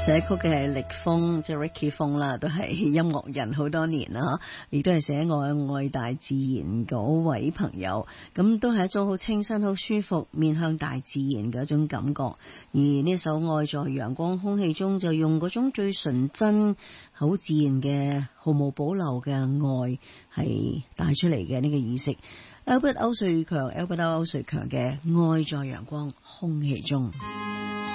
寫曲嘅係力峰，即係 Ricky 峰啦，都係音樂人好多年啦，亦都係寫愛大自然嗰位朋友，咁都係一種好清新、好舒服、面向大自然嘅一種感覺。而呢首《愛在陽光空氣中》就用嗰種最純真、好自然嘅、毫無保留嘅愛，係帶出嚟嘅呢個意識。Albert 歐瑞強嘅《愛在陽光空氣中》。